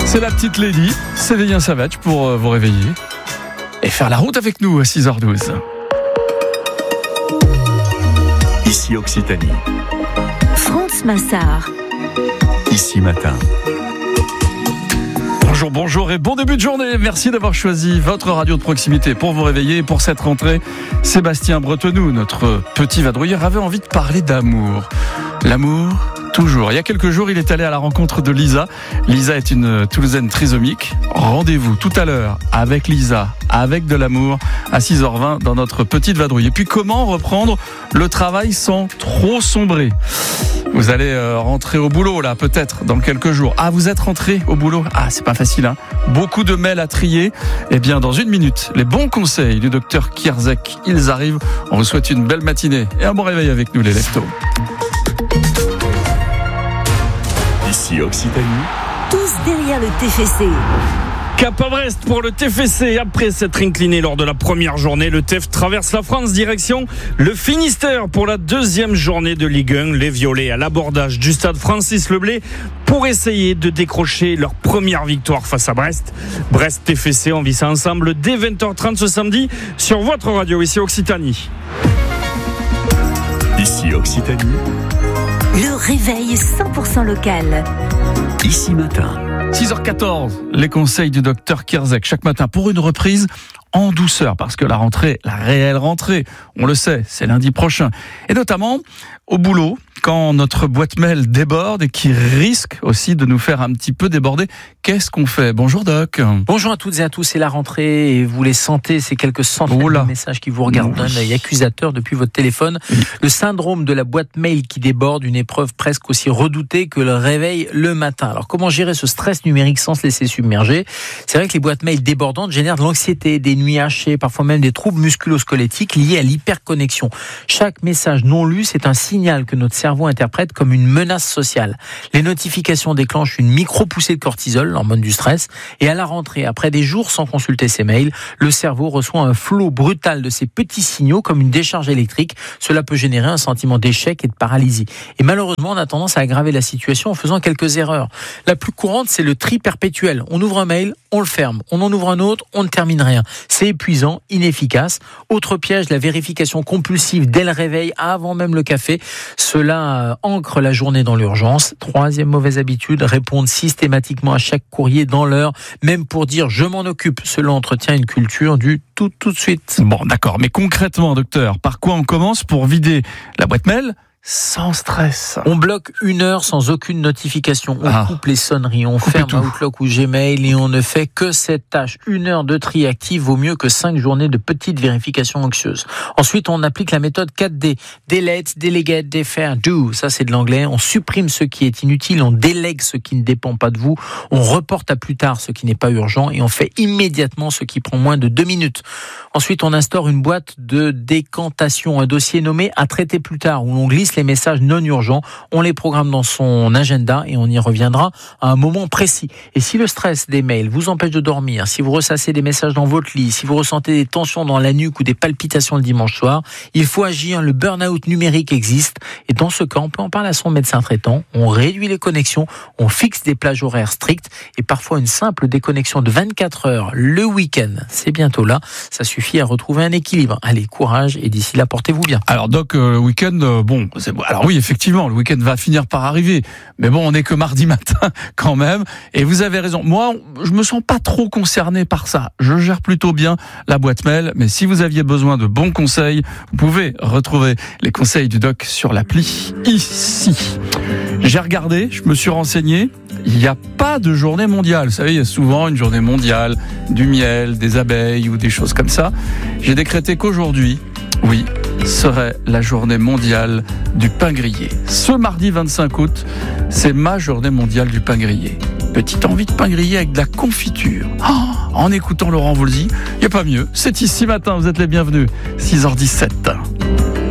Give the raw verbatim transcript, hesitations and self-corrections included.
C'est la petite Lady, Sévérien Savage pour vous réveiller et faire la route avec nous à six heures douze. Ici Occitanie. France Massard. Ici Matin. Bonjour, bonjour et bon début de journée. Merci d'avoir choisi votre radio de proximité pour vous réveiller. Et pour cette rentrée, Sébastien Bretenoux, notre petit vadrouilleur, avait envie de parler d'amour. L'amour, toujours. Il y a quelques jours, il est allé à la rencontre de Lisa. Lisa est une Toulousaine trisomique. Rendez-vous tout à l'heure avec Lisa, avec de l'amour, à six heures vingt dans notre petite vadrouille. Et puis, comment reprendre le travail sans trop sombrer ? Vous allez euh, rentrer au boulot, là, peut-être, dans quelques jours. Ah, vous êtes rentré au boulot ? Ah, c'est pas facile, hein ? Beaucoup de mails à trier. Eh bien, dans une minute, les bons conseils du docteur Kierzek, ils arrivent. On vous souhaite une belle matinée et un bon réveil avec nous, les leftos. Ici Occitanie. Tous derrière le T F C. Cap à Brest pour le T F C. Après s'être incliné lors de la première journée, le T F traverse la France direction le Finistère pour la deuxième journée de Ligue un. Les Violets à l'abordage du stade Francis Leblay pour essayer de décrocher leur première victoire face à Brest. Brest T F C, on vit ça ensemble dès vingt heures trente ce samedi sur votre radio ici Occitanie. Ici Occitanie. Le réveil cent pour cent local. Ici Matin. six heures quatorze, les conseils du docteur Kierzek chaque matin pour une reprise en douceur, parce que la rentrée, la réelle rentrée, on le sait, c'est lundi prochain. Et notamment au boulot, quand notre boîte mail déborde et qui risque aussi de nous faire un petit peu déborder, qu'est-ce qu'on fait ? Bonjour Doc. Bonjour à toutes et à tous, c'est la rentrée et vous les sentez, ces quelques centaines Oula. de messages qui vous regardent d'un œil accusateur depuis votre téléphone. Oui. Le syndrome de la boîte mail qui déborde, une épreuve presque aussi redoutée que le réveil le matin. Alors comment gérer ce stress numérique sans se laisser submerger ? C'est vrai que les boîtes mail débordantes génèrent de l'anxiété, des nuits hachées, parfois même des troubles musculo-squelettiques liés à l'hyperconnexion. Chaque message non lu, c'est un signal que notre cerveau interprète comme une menace sociale. Les notifications déclenchent une micro-poussée de cortisol, l'hormone du stress, et à la rentrée, après des jours sans consulter ses mails, le cerveau reçoit un flot brutal de ces petits signaux comme une décharge électrique. Cela peut générer un sentiment d'échec et de paralysie. Et malheureusement, on a tendance à aggraver la situation en faisant quelques erreurs. La plus courante, c'est le tri perpétuel. On ouvre un mail, on le ferme. On en ouvre un autre, on ne termine rien. C'est épuisant, inefficace. Autre piège, la vérification compulsive dès le réveil, avant même le café. Cela ancre la journée dans l'urgence. Troisième mauvaise habitude, répondre systématiquement à chaque courrier dans l'heure, même pour dire je m'en occupe. Cela entretient une culture du tout tout de suite. Bon, d'accord, mais concrètement, docteur, par quoi on commence pour vider la boîte mail sans stress ? On bloque une heure sans aucune notification. On Ah. coupe les sonneries, on Coupez ferme tout. Outlook ou Gmail et on ne fait que cette tâche. Une heure de tri actif vaut mieux que cinq journées de petites vérifications anxieuses. Ensuite, on applique la méthode quatre D. Delete, delegate, defer, do. Ça, c'est de l'anglais. On supprime ce qui est inutile, on délègue ce qui ne dépend pas de vous, on reporte à plus tard ce qui n'est pas urgent et on fait immédiatement ce qui prend moins de deux minutes. Ensuite, on instaure une boîte de décantation, un dossier nommé à traiter plus tard où l'on glisse les messages non urgents, on les programme dans son agenda et on y reviendra à un moment précis. Et si le stress des mails vous empêche de dormir, si vous ressassez des messages dans votre lit, si vous ressentez des tensions dans la nuque ou des palpitations le dimanche soir, il faut agir. Le burn-out numérique existe et dans ce cas, on peut en parler à son médecin traitant, on réduit les connexions, on fixe des plages horaires strictes et parfois une simple déconnexion de vingt-quatre heures le week-end. C'est bientôt là, ça suffit à retrouver un équilibre. Allez, courage et d'ici là, portez-vous bien. Alors Doc, euh, le week-end, euh, bon, c'est... alors oui, effectivement, le week-end va finir par arriver, mais bon, on n'est que mardi matin quand même, et vous avez raison. Moi, je me sens pas trop concerné par ça. Je gère plutôt bien la boîte mail, mais si vous aviez besoin de bons conseils, vous pouvez retrouver les conseils du Doc sur l'appli ici. J'ai regardé, je me suis renseigné. Il n'y a pas de journée mondiale. Vous savez, il y a souvent une journée mondiale du miel, des abeilles ou des choses comme ça. J'ai décrété qu'aujourd'hui, oui, serait la journée mondiale du pain grillé. Ce mardi vingt-cinq août, c'est ma journée mondiale du pain grillé. Petite envie de pain grillé avec de la confiture. Oh, en écoutant Laurent Voulzy, il n'y a pas mieux. C'est ici matin, vous êtes les bienvenus. six heures dix-sept.